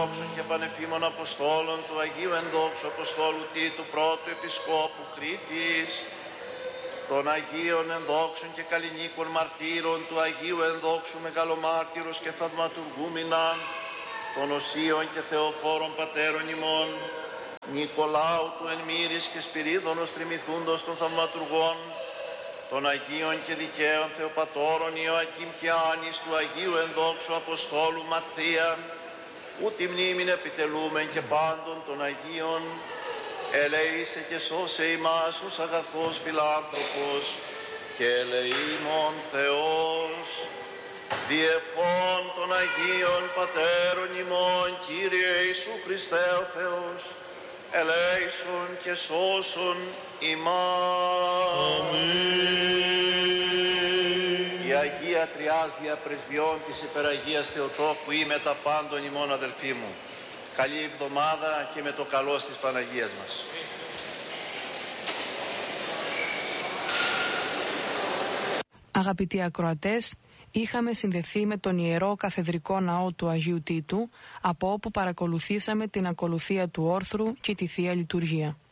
ενδόξων και πανεφήμων Αποστόλων του Αγίου Ενδόξου Αποστόλου Τίτου πρώτου Επισκόπου Κρήτης, των Αγίων Ενδόξων και Καλλινίκων Μαρτύρων του Αγίου Ενδόξου Μεγαλομάρτυρος και Θαυματουργούμηνα, των Οσίων και Θεοφόρων Πατέρων ημών, Νικολάου του Ενμύρης και Σπυρίδωνος Τριμηθούντος των Θαυματουργών, των Αγίων και Δικαίων Θεοπατώρων Ιωακήμ και Άνης του Αγίου Ενδόξου Αποστόλου Ματθία, που τη μνήμην επιτελούμεν και πάντων των Αγίων, ελεήσε και σώσε ημάς ως αγαθός φιλάνθρωπος και ελεήμων Θεός. Διευχών των Αγίων Πατέρων ημών, Κύριε Ιησού Χριστέ ο Θεός, ελέησον και σώσον ημάς. Αμήν. Η Αγία Τριάσδια Πρεσβειών της Υπεραγίας Θεοτόκου ή με τα πάντων ημών αδελφοί μου. Καλή εβδομάδα και με το καλός της Παναγίας μας. Αγαπητοί ακροατές, είχαμε συνδεθεί με τον Ιερό Καθεδρικό Ναό του Αγίου Τίτου, από όπου παρακολουθήσαμε την ακολουθία του όρθρου και τη Θεία Λειτουργία.